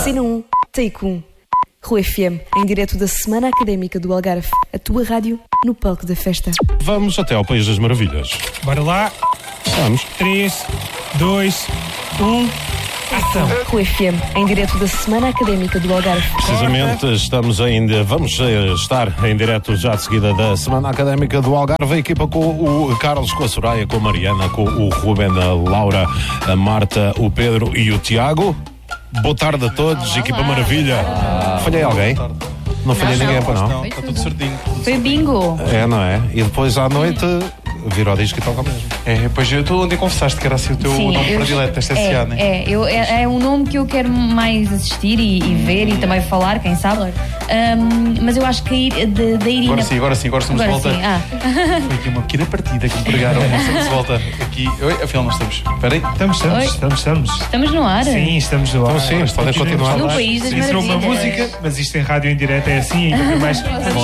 Cena 1, Take 1. Rua FM, em direto da Semana Académica do Algarve. A tua rádio no palco da festa. Vamos até ao País das Maravilhas. Bora lá. Vamos. 3, 2, 1... Ação! Rua FM, em direto da Semana Académica do Algarve. Precisamente, vamos estar em direto já de seguida da Semana Académica do Algarve. A equipa com o Carlos, com a Soraya, com a Mariana, com o Ruben, a Laura, a Marta, o Pedro e o Tiago. Boa tarde a todos, equipa maravilha. Falhei alguém? Não falhei ninguém, para não? Está tudo certinho. Foi bingo. É, não é? E depois à noite virou disco e toca mesmo. É, pois tu onde confessaste que era assim o teu nome predileto esta ano, né? É um nome que eu quero mais assistir e ver e também falar, quem sabe. Mas eu acho que da Irina... Agora sim, estamos de volta. Sim. Foi aqui uma pequena partida que me pregaram. Estamos de volta aqui. Oi, afinal nós estamos. Espera aí. Estamos. Estamos no ar. Sim, estamos no ar. Então sim, podem continuar. No País das Entrou uma Maravilhas. música, mas isto em rádio em direto é assim, ainda mais...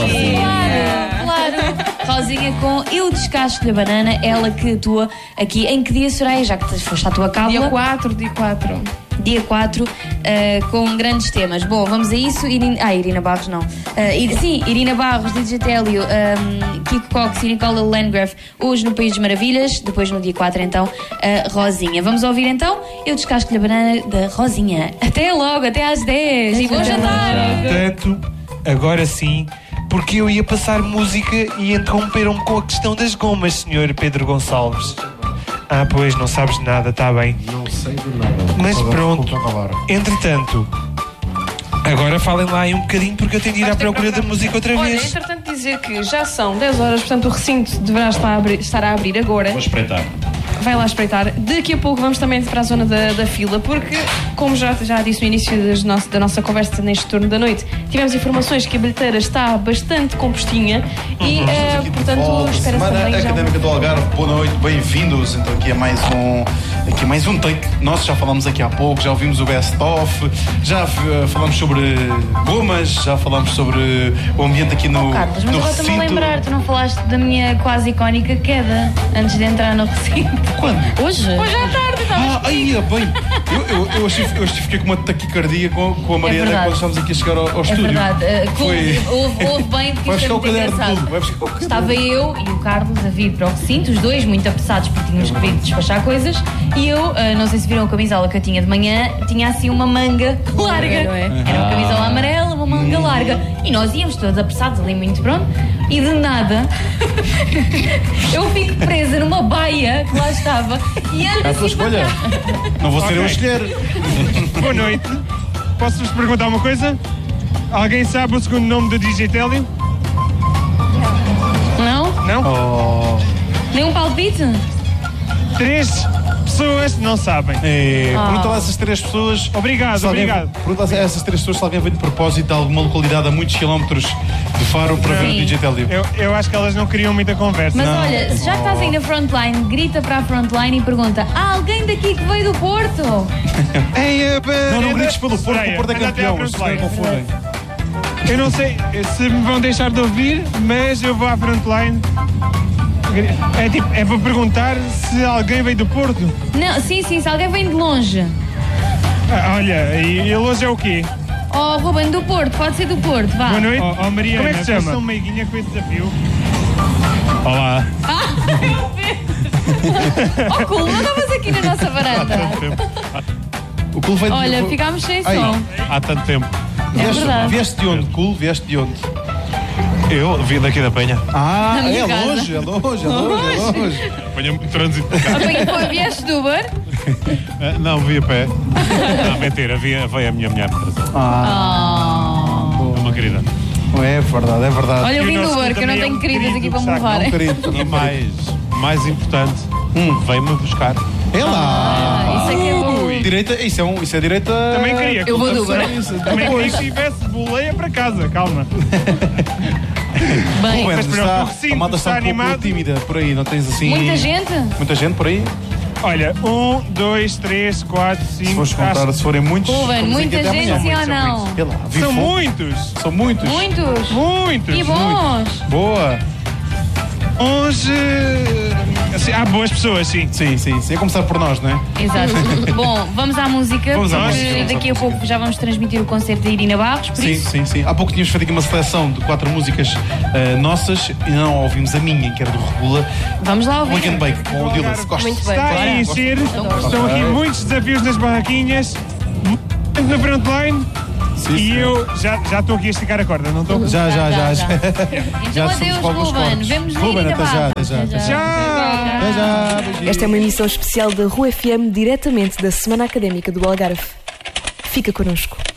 Claro. Rosinha com Eu Descasco-lhe a Banana, ela que atua aqui. Em que dia, Soraya? Já que foste à tua cábula. Dia 4. Dia 4, com grandes temas. Bom, vamos a isso. Irina Barros, não. Irina Barros, DJ Télio, Kiko Cox e Nicola Landgraf, hoje no País das Maravilhas. Depois no dia 4, então, Rosinha. Vamos ouvir, então, Eu Descasco-lhe a Banana, da Rosinha. Até logo, até às 10. E bom jantar! Portanto, agora sim, porque eu ia passar música e interromperam-me com a questão das gomas, Sr. Pedro Gonçalves. Ah, pois, não sabes nada, está bem. Não sei de nada. Mas pronto, entretanto, agora falem lá aí um bocadinho porque eu tenho de ir à procura da música outra Olha, vez. entretanto dizer que já são 10 horas, portanto o recinto deverá estar a abrir agora. Vou espreitar. Vai lá espreitar. Daqui a pouco vamos também para a zona da fila, porque, como já disse no início da nossa conversa neste turno da noite, tivemos informações que a bilheteira está bastante compostinha e, portanto, espera-se Semana também já... Académica do Algarve, boa noite, bem-vindos. Então aqui é mais um take. Nós já falamos aqui há pouco, já ouvimos o best-of, já falamos sobre gomas, já falamos sobre o ambiente aqui no Carlos, mas no agora estou-me a recinto. lembrar, tu não falaste da minha quase icónica queda antes de entrar no recinto. Quando? Hoje à tarde, estava Bem, eu fiquei com uma taquicardia com a Mariana verdade. quando estávamos aqui a chegar ao É estúdio. verdade, Foi- houve bem porque Vai isto é buscar o muito caderno de engraçado. tudo, vai buscar o caderno. Estava eu e o Carlos a vir para o recinto, os dois muito apressados porque tínhamos que vir despachar coisas, e eu, não sei se viram a camisola que eu tinha de manhã, tinha assim uma manga larga. não é? Era uma camisola amarela, uma manga larga. E nós íamos todos apressados ali muito pronto, e de nada eu fico presa numa baia que lá estava e ando É a tua assim escolha. Não vou ser eu a escolher. Boa noite. Posso-vos perguntar uma coisa? Alguém sabe o segundo nome do DJ Télio? Não? Não? Nem um palpite? 3 pessoas não sabem. Pergunta lá a essas 3 pessoas. Obrigado. Pergunta lá a essas 3 pessoas se alguém veio de propósito de alguma localidade a muitos quilómetros de Faro para ver o Sim. DJ Télio. Eu acho que elas não queriam muita conversa. Mas olha, já que estás aí na frontline, grita para a frontline e pergunta: há alguém daqui que veio do Porto? Não grites pelo Porto, que o Porto é anda até à campeão. Os senhores frontline. confundem. Eu não sei se me vão deixar de ouvir, mas eu vou à frontline. É para perguntar se alguém veio do Porto. Não, sim, se alguém vem de longe. Olha, e ele hoje é o quê? Oh, Ruben, do Porto, pode ser do Porto, vá. Boa noite. Mariana, como é que se chama? Sou meiguinha com esse desafio. Olá. Oh, cool, não estavas aqui na nossa varanda. O Cool veio de... Olha, ficámos sem som. Há tanto tempo. É verdade. Vieste de onde, Cool? Vieste de onde? Eu vim daqui da Penha. Ah, Na minha é casa. longe. Apanhei muito trânsito para cá. Apanhou, vieste do Uber? Não, vi a pé. Não, mentira, veio a minha mulher. Uma querida. É verdade. Olha, eu E o vim do nosso Uber, que eu não também é tenho um queridas querido aqui para que me está levarem. Querido. E mais importante, veio-me buscar. É lá. Isso é que é bom. Direita, isso é direita. Também queria. Eu vou do Uber. Também queria que tivesse boleia para casa, calma. Bem, Mas pronto, o A assim, recinto malta está está um pouco animado. tímida por aí, não tens assim... muita gente? Muita gente por aí? Olha, 1, 2, 3, 4, 5. Se fores contar, se forem muitos... Ruben, vamos dizer que muita até gente, amanhã. sim ou não? Vê lá, vi São fogo. muitos. São muitos. Muitos? Muitos. E bons? Boa. Hoje Há boas pessoas, sim. Sim. É começar por nós, não é? Exato. Bom, vamos à música. Vamos à porque música. daqui a pouco já vamos transmitir o concerto da Irina Barros. Por isso, Sim. Há pouco tínhamos feito aqui uma seleção de 4 músicas nossas e não ouvimos a minha, que era do Regula. vamos lá ouvir. Wake and Bake com o Dylan. Gosto. Muito bem. Está a Bora. encher. Estão aqui muitos desafios nas barraquinhas. Na frontline. E eu já estou aqui a esticar a corda, não estou? Já. Então adeus, Ruben. Vemos na Ruben, Irina até já, Barros. até já. Já! Beijinhos. Esta é uma emissão especial da Rua FM, diretamente da Semana Académica do Algarve. Fica connosco.